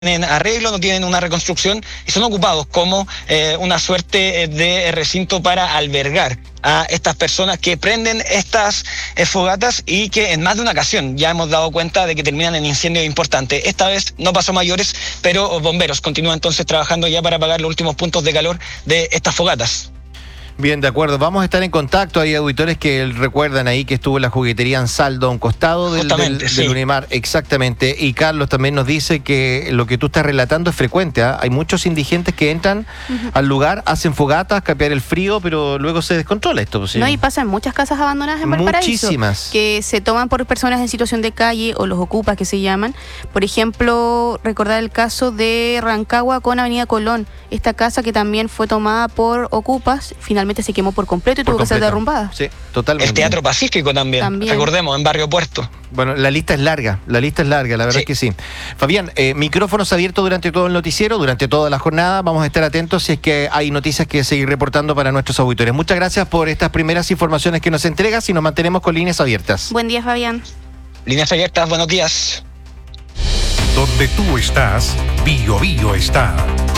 tienen arreglo, no tienen una reconstrucción y son ocupados como una suerte de recinto para albergar a estas personas que prenden estas fogatas y que en más de una ocasión ya hemos dado cuenta de que terminan en incendios importantes. Esta vez no pasó mayores, pero bomberos continúan entonces trabajando ya para apagar los últimos puntos de calor de estas fogatas. Bien, de acuerdo. Vamos a estar en contacto. Hay auditores que recuerdan ahí que estuvo la juguetería Ansaldo a un costado del Unimar. Exactamente. Y Carlos también nos dice que lo que tú estás relatando es frecuente. Hay muchos indigentes que entran al lugar, hacen fogatas, capear el frío, pero luego se descontrola esto. ¿Sí? No, y pasa en muchas casas abandonadas en Valparaíso. Muchísimas. Que se toman por personas en situación de calle o los ocupas que se llaman. Por ejemplo, recordar el caso de Rancagua con Avenida Colón. Esta casa que también fue tomada por ocupas, finalmente se quemó por completo y tuvo que ser derrumbada. Sí, totalmente. El Teatro Pacífico también, recordemos, en Barrio Puerto. Bueno, la lista es larga, la verdad es que sí. Fabián, micrófonos abiertos durante todo el noticiero, durante toda la jornada. Vamos a estar atentos si es que hay noticias que seguir reportando para nuestros auditores. Muchas gracias por estas primeras informaciones que nos entregas y nos mantenemos con líneas abiertas. Buen día, Fabián. Líneas abiertas, buenos días. Donde tú estás, Bio Bio está.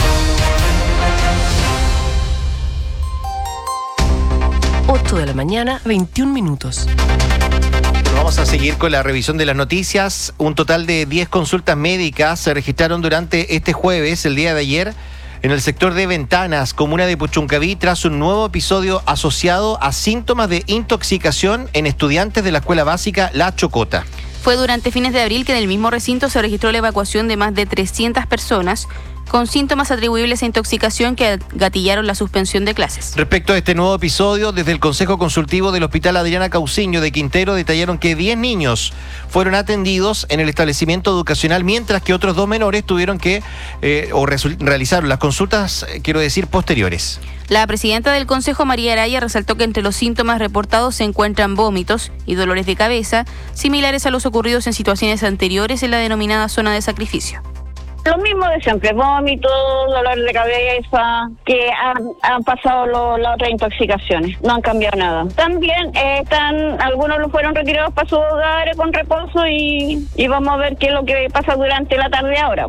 8 de la mañana, 21 minutos. Vamos a seguir con la revisión de las noticias. Un total de 10 consultas médicas se registraron durante este jueves, el día de ayer, en el sector de Ventanas, comuna de Puchuncaví, tras un nuevo episodio asociado a síntomas de intoxicación en estudiantes de la escuela básica La Chocota. Fue durante fines de abril que en el mismo recinto se registró la evacuación de más de 300 personas con síntomas atribuibles a intoxicación que gatillaron la suspensión de clases. Respecto a este nuevo episodio, desde el Consejo Consultivo del Hospital Adriana Cauciño de Quintero detallaron que 10 niños fueron atendidos en el establecimiento educacional, mientras que otros 2 menores tuvieron que realizaron las consultas, posteriores. La presidenta del Consejo, María Araya, resaltó que entre los síntomas reportados se encuentran vómitos y dolores de cabeza, similares a los ocurridos en situaciones anteriores en la denominada zona de sacrificio. Lo mismo de siempre, vómitos, dolor de cabeza, que han pasado las otras intoxicaciones, no han cambiado nada. También algunos los fueron retirados para sus hogares con reposo y vamos a ver qué es lo que pasa durante la tarde ahora.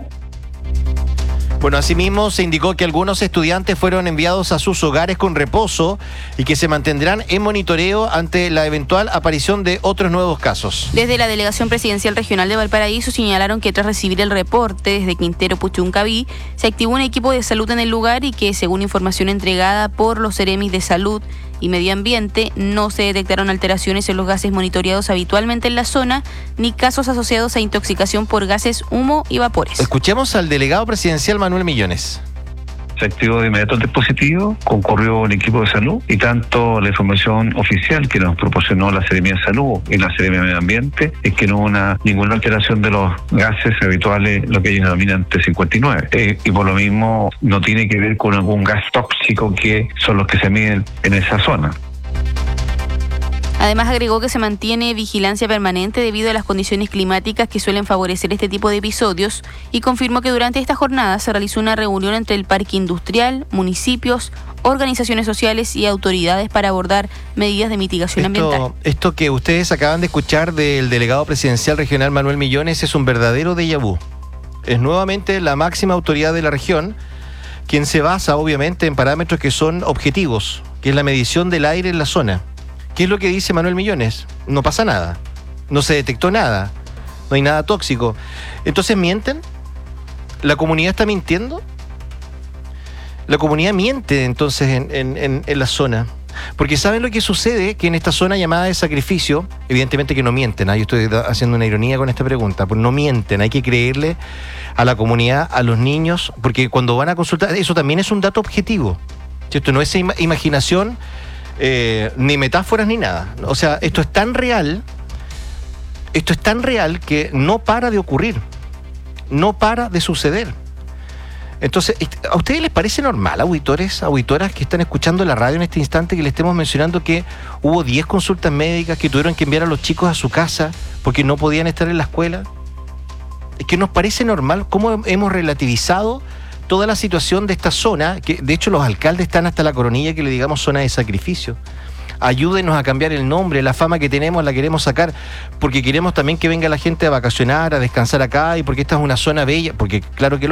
Bueno, asimismo se indicó que algunos estudiantes fueron enviados a sus hogares con reposo y que se mantendrán en monitoreo ante la eventual aparición de otros nuevos casos. Desde la Delegación Presidencial Regional de Valparaíso señalaron que tras recibir el reporte desde Quintero Puchuncaví, se activó un equipo de salud en el lugar y que, según información entregada por los Seremis de Salud y Medio Ambiente, no se detectaron alteraciones en los gases monitoreados habitualmente en la zona, ni casos asociados a intoxicación por gases, humo y vapores. Escuchemos al delegado presidencial Manuel Millones. Se activó de inmediato el dispositivo, concurrió un equipo de salud y tanto la información oficial que nos proporcionó la Seremía de Salud y la Seremía de Medio Ambiente es que no hubo ninguna alteración de los gases habituales, lo que ellos denominan T59. Y por lo mismo no tiene que ver con algún gas tóxico que son los que se miden en esa zona. Además, agregó que se mantiene vigilancia permanente debido a las condiciones climáticas que suelen favorecer este tipo de episodios y confirmó que durante esta jornada se realizó una reunión entre el parque industrial, municipios, organizaciones sociales y autoridades para abordar medidas de mitigación ambiental. Esto que ustedes acaban de escuchar del delegado presidencial regional Manuel Millones es un verdadero déjà vu. Es nuevamente la máxima autoridad de la región quien se basa obviamente en parámetros que son objetivos, que es la medición del aire en la zona. ¿Qué es lo que dice Manuel Millones? No pasa nada, no se detectó nada, no hay nada tóxico. Entonces, ¿mienten? ¿La comunidad está mintiendo? La comunidad miente entonces en la zona. Porque ¿saben lo que sucede? Que en esta zona llamada de sacrificio, evidentemente que no mienten, yo estoy haciendo una ironía con esta pregunta, pues no mienten, hay que creerle a la comunidad, a los niños, porque cuando van a consultar, eso también es un dato objetivo, ¿cierto? No es imaginación, ni metáforas ni nada. O sea, esto es tan real que no para de ocurrir, no para de suceder. Entonces, ¿a ustedes les parece normal, auditores, auditoras que están escuchando la radio en este instante, que le estemos mencionando que hubo 10 consultas médicas que tuvieron que enviar a los chicos a su casa porque no podían estar en la escuela? Es que nos parece normal cómo hemos relativizado toda la situación de esta zona, que de hecho los alcaldes están hasta la coronilla que le digamos zona de sacrificio. ayúdenos a cambiar el nombre, la fama que tenemos la queremos sacar, porque queremos también que venga la gente a vacacionar, a descansar acá, y porque esta es una zona bella, porque claro que